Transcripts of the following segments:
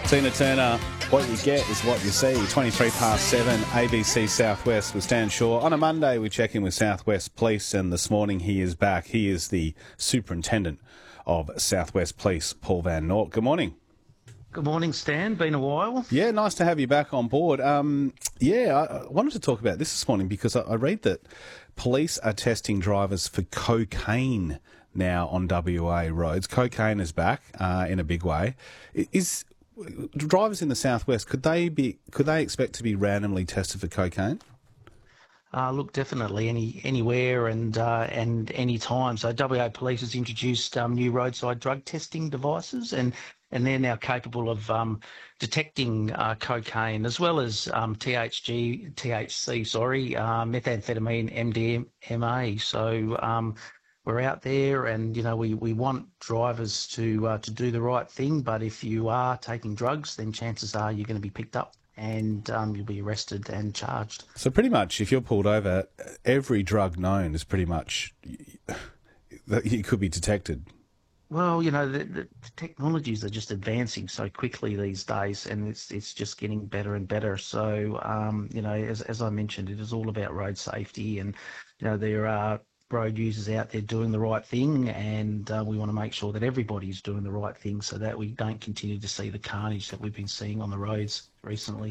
Tina Turner, what you get is what you see. 23 past 7, ABC Southwest with Stan Shaw. On a Monday, we check in with Southwest Police, and this morning he is back. He is the Superintendent of Southwest Police, Paul Van Nort. Good morning. Good morning, Stan. Been a while. Yeah, nice to have you back on board. I wanted to talk about this morning because I read that police are testing drivers for cocaine now on WA roads. Cocaine is back in a big way. Is drivers in the southwest, could they expect to be randomly tested for cocaine? Look, definitely anywhere and any time. So WA Police has introduced new roadside drug testing devices, and they're now capable of detecting cocaine as well as THC, methamphetamine, MDMA. So we're out there, and we want drivers to do the right thing. But if you are taking drugs, then chances are you're going to be picked up and you'll be arrested and charged. So pretty much, if you're pulled over, every drug known is pretty much that you could be detected. Well, the technologies are just advancing so quickly these days, and it's just getting better and better. So, as I mentioned, it is all about road safety, and there are road users out there doing the right thing, and we want to make sure that everybody's doing the right thing so that we don't continue to see the carnage that we've been seeing on the roads recently.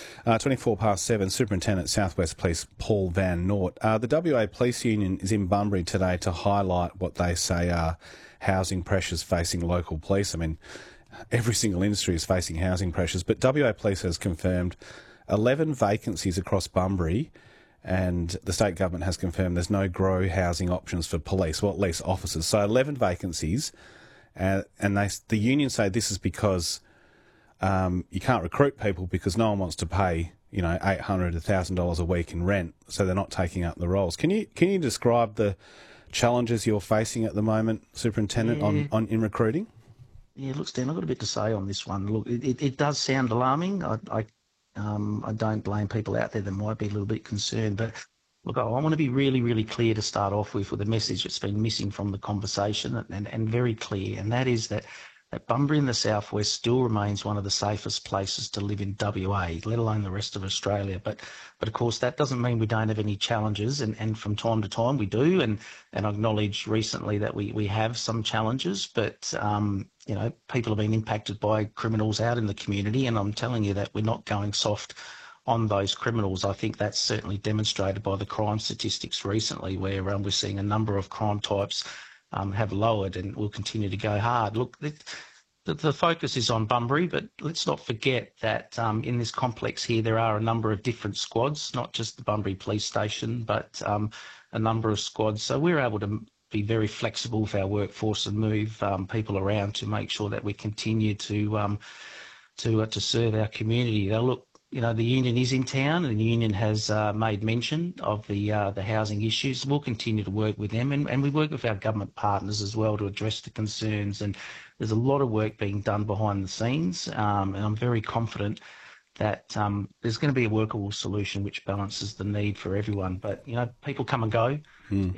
24 past 7, Superintendent Southwest Police Paul Van Nort. The WA Police Union is in Bunbury today to highlight what they say are housing pressures facing local police. I mean, every single industry is facing housing pressures, but WA Police has confirmed 11 vacancies across Bunbury, and the state government has confirmed there's no grow housing options for police, or at least officers. So 11 vacancies, and the union say this is because you can't recruit people because no one wants to pay $800 to $1,000 a week in rent, so they're not taking up the roles. Can you describe the challenges you're facing at the moment, Superintendent, in recruiting? Yeah, look, Stan, I've got a bit to say on this one. Look, it does sound alarming. I don't blame people out there that might be a little bit concerned, but look, I want to be really, really clear to start off with a message that's been missing from the conversation, and very clear, and that is that Bunbury in the southwest still remains one of the safest places to live in WA, let alone the rest of Australia. But of course, that doesn't mean we don't have any challenges, and from time to time we do, and I acknowledge recently that we have some challenges, but people have been impacted by criminals out in the community, and I'm telling you that we're not going soft on those criminals. I think that's certainly demonstrated by the crime statistics recently, where we're seeing a number of crime types have lowered, and will continue to go hard. Look, the focus is on Bunbury, but let's not forget that in this complex here, there are a number of different squads, not just the Bunbury Police Station, but a number of squads. So we're able to be very flexible with our workforce and move people around to make sure that we continue to serve our community. Now, look, the union is in town, and the union has made mention of the housing issues. We'll continue to work with them, and we work with our government partners as well to address the concerns. And there's a lot of work being done behind the scenes, and I'm very confident that there's going to be a workable solution which balances the need for everyone. But people come and go.